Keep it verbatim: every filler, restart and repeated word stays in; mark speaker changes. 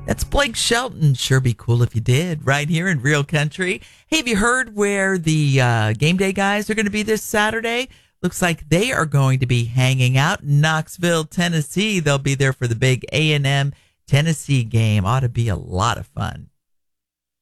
Speaker 1: That's Blake Shelton. Sure be cool if you did, right here in Real Country. Hey, have you heard where the uh, Game Day guys are going to be this Saturday? Looks like they are going to be hanging out in Knoxville, Tennessee. They'll be there for the big A and M Tennessee game. Ought to be a lot of fun.